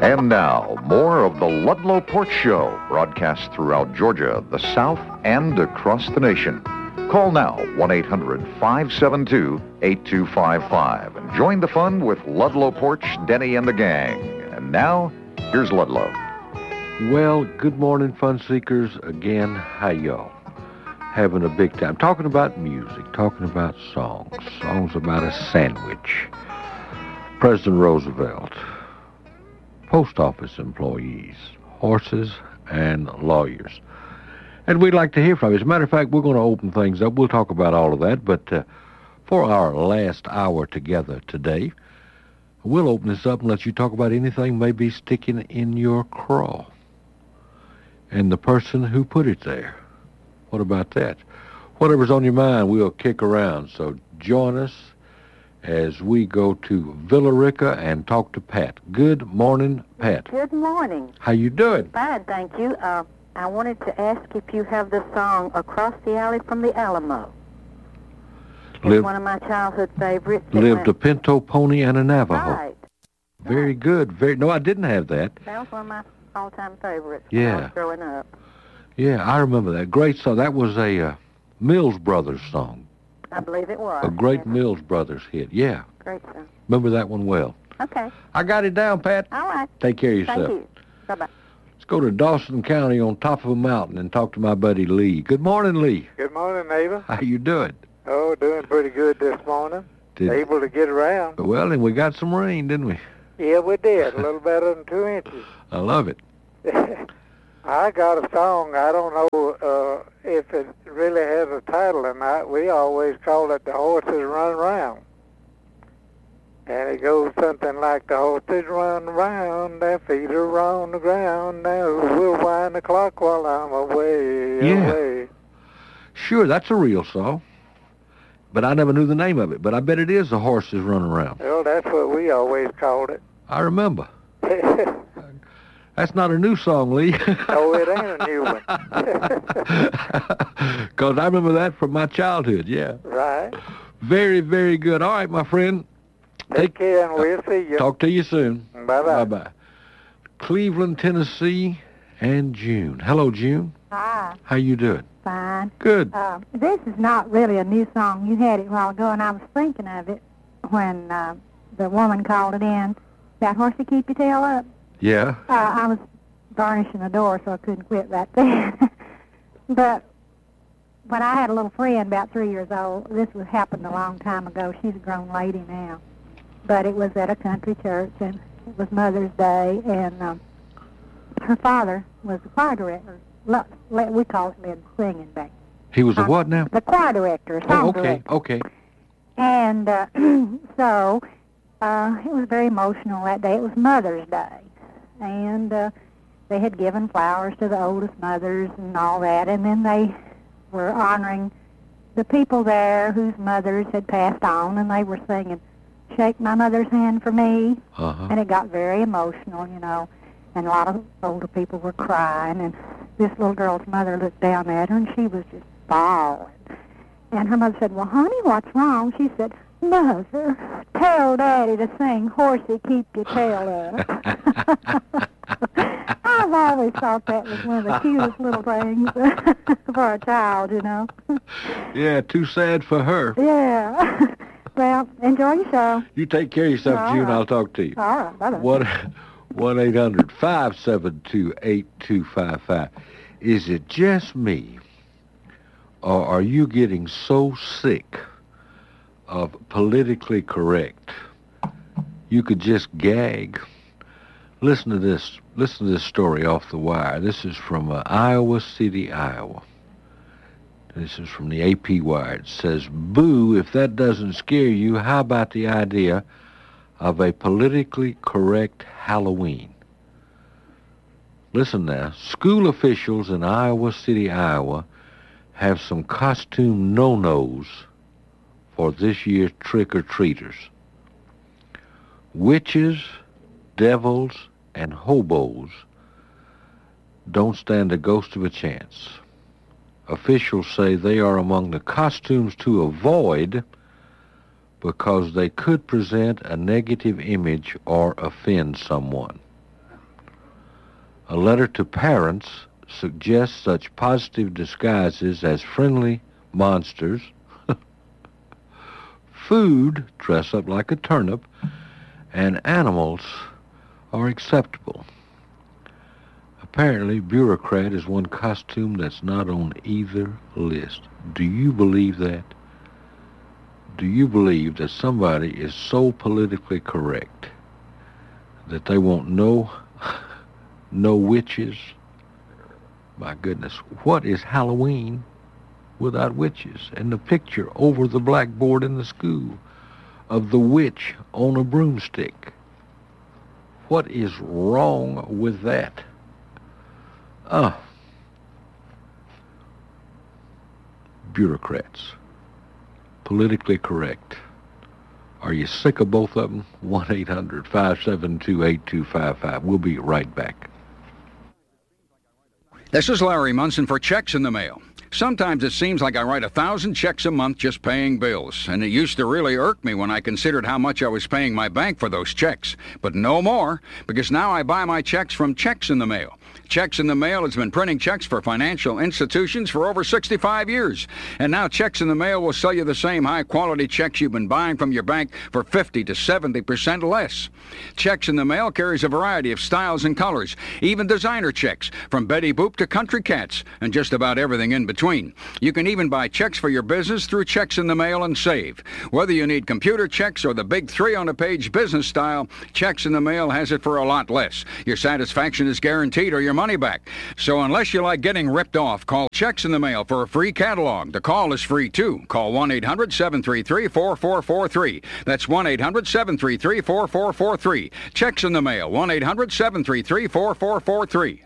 And now, more of the Ludlow Porch Show, broadcast throughout Georgia, the South, and across the nation. Call now, 1-800-572-8255, and join the fun with Ludlow Porch, Denny, and the gang. And now, here's Ludlow. Well, good morning, fun seekers. Again, hi, y'all. Having a big time. Talking about music, talking about songs about a sandwich. President Roosevelt, post office employees, horses, and lawyers. And we'd like to hear from you. As a matter of fact, we're going to open things up. We'll talk about all of that. But for our last hour together today, we'll open this up and let you talk about anything maybe sticking in your craw. And the person who put it there. What about that? Whatever's on your mind, we'll kick around. So join us as we go to Villa Rica and talk to Pat. Good morning, Pat. Good morning. How you doing? Fine, thank you. I wanted to ask if you have the song Across the Alley from the Alamo. It's one of my childhood favorites. Lived a Pinto pony and a Navajo. Right. Very good. No, I didn't have that. That was one of my all-time favorites when I was growing up. Yeah, I remember that. Great song. That was a Mills Brothers song. I believe it was. A great Mills Brothers hit. Yeah. Great song. Remember that one well. Okay. I got it down, Pat. All right. Take care of yourself. Thank you. Bye-bye. Let's go to Dawson County on top of a mountain and talk to my buddy Lee. Good morning, Lee. Good morning, neighbor. How you doing? Oh, doing pretty good this morning. Able to get around. Well, and we got some rain, didn't we? Yeah, we did. A little better than 2 inches. I love it. I got a song. I don't know if it really has a title or not. We always call it The Horses Run Around. And it goes something like, the horses run around, their feet are on the ground, now we'll wind the clock while I'm away. Sure, that's a real song. But I never knew the name of it. But I bet it is The Horses Run Around. Well, that's what we always called it. I remember. That's not a new song, Lee. Oh, it ain't a new one. Because I remember that from my childhood, yeah. Right. Very, very good. All right, my friend. Take care, and we'll see you. Talk to you soon. Bye-bye. Bye-bye. Cleveland, Tennessee, and June. Hello, June. Hi. How you doing? Fine. Good. This is not really a new song. You had it a while ago, and I was thinking of it when the woman called it in. That horsey keep your tail up. Yeah. I was varnishing the door, so I couldn't quit right then. But when I had a little friend about 3 years old, this happened a long time ago. She's a grown lady now. But it was at a country church, and it was Mother's Day, and her father was the choir director. We call it lead singing back. He was a what now? The choir director, song director. Okay. And so it was very emotional that day. It was Mother's Day. And they had given flowers to the oldest mothers and all that, and then they were honoring the people there whose mothers had passed on, and they were singing, "Shake My Mother's Hand for Me." And it got very emotional, you know, and a lot of older people were crying, and this little girl's mother looked down at her, and she was just bawling. And her mother said, "Well, honey, what's wrong?" She said, "Mother, tell Daddy to sing Horsey, Keep Your Tail Up." I've always thought that was one of the cutest little things for a child, you know. Yeah, too sad for her. Yeah. Well, enjoy your show. You take care of yourself, All June. right. I'll talk to you. All right. Bye-bye. 1-800-572-8255. Is it just me, or are you getting so sick of politically correct you could just gag? Listen to this story off the wire. This is from Iowa City, Iowa. This is from the AP Wire. It says, "Boo, if that doesn't scare you, how about the idea of a politically correct Halloween?" Listen now. School officials in Iowa City, Iowa have some costume no-nos for this year's trick-or-treaters. Witches, devils, and hobos don't stand a ghost of a chance. Officials say they are among the costumes to avoid because they could present a negative image or offend someone. A letter to parents suggests such positive disguises as friendly monsters, food, dress up like a turnip, and animals are acceptable. Apparently, bureaucrat is one costume that's not on either list. Do you believe that? Do you believe that somebody is so politically correct that they won't no witches? My goodness, what is Halloween without witches? And the picture over the blackboard in the school of the witch on a broomstick. What is wrong with that? Bureaucrats. Politically correct. Are you sick of both of them? 1-800-572-8255. We'll be right back. This is Larry Munson for Checks in the Mail. Sometimes it seems like I write 1,000 checks a month just paying bills, and it used to really irk me when I considered how much I was paying my bank for those checks. But no more, because now I buy my checks from Checks in the Mail. Checks in the Mail has been printing checks for financial institutions for over 65 years. And now Checks in the Mail will sell you the same high-quality checks you've been buying from your bank for 50 to 70% less. Checks in the Mail carries a variety of styles and colors, even designer checks, from Betty Boop to Country Cats, and just about everything in between. You can even buy checks for your business through Checks in the Mail and save. Whether you need computer checks or the big 3-on-a-page business style, Checks in the Mail has it for a lot less. Your satisfaction is guaranteed or your money back. So unless you like getting ripped off, call Checks in the Mail for a free catalog. The call is free too. Call 1-800-733-4443. That's 1-800-733-4443. Checks in the Mail, 1-800-733-4443.